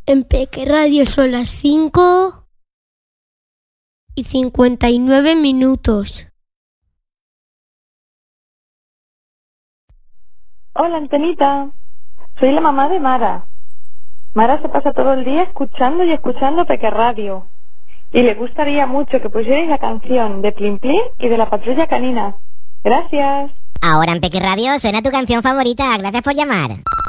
En Peque Radio son las 5:59. Hola, Antenita. Soy la mamá de Mara. Mara se pasa todo el día escuchando y escuchando Peque Radio. Y le gustaría mucho que pusierais la canción de Plin Plin y de la Patrulla Canina. Gracias. Ahora en Peque Radio suena tu canción favorita. Gracias por llamar.